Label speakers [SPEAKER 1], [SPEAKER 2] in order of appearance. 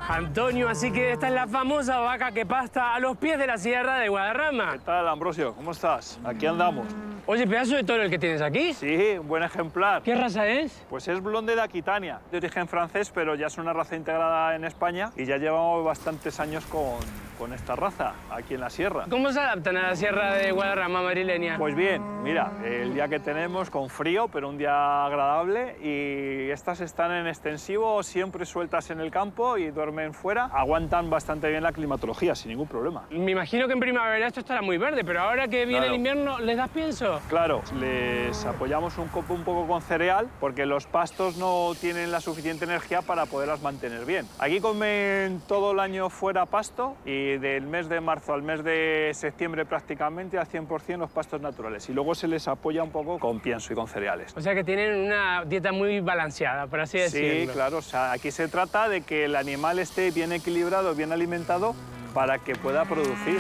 [SPEAKER 1] Antonio, así que esta es la famosa vaca que pasta a los pies de la sierra de Guadarrama.
[SPEAKER 2] ¿Qué tal, Ambrosio? ¿Cómo estás? Aquí andamos.
[SPEAKER 1] Oye, pedazo de toro el que tienes aquí.
[SPEAKER 2] Sí, un buen ejemplar.
[SPEAKER 1] ¿Qué raza es?
[SPEAKER 2] Pues es Blonde de Aquitania, de origen francés, pero ya es una raza integrada en España y ya llevamos bastantes años con esta raza aquí en la sierra.
[SPEAKER 1] ¿Cómo se adaptan a la sierra de Guadarrama madrileña?
[SPEAKER 2] Pues bien, mira, el día que tenemos con frío, pero un día agradable, y estas están en extensivo, siempre sueltas en el campo y duermen fuera. Aguantan bastante bien la climatología, sin ningún problema.
[SPEAKER 1] Me imagino que en primavera esto estará muy verde, pero ahora que viene el invierno, ¿les das pienso?
[SPEAKER 2] Claro, les apoyamos un poco con cereal porque los pastos no tienen la suficiente energía para poderlas mantener bien. Aquí comen todo el año fuera pasto y del mes de marzo al mes de septiembre prácticamente al 100% los pastos naturales. Y luego se les apoya un poco con pienso y con cereales.
[SPEAKER 1] O sea que tienen una dieta muy balanceada, por así decirlo.
[SPEAKER 2] Sí, claro. O sea, aquí se trata de que el animal esté bien equilibrado, bien alimentado para que pueda producir.